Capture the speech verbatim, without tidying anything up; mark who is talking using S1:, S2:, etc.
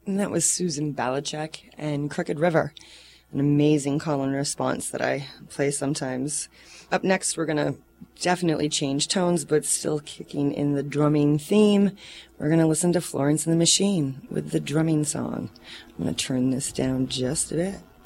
S1: And that was Susan Balachek and Crooked River, an amazing call and response that I play sometimes. Up next, we're going to definitely change tones, but still kicking in the drumming theme. We're going to listen to Florence and the Machine with the drumming song. I'm going to turn this down just a bit.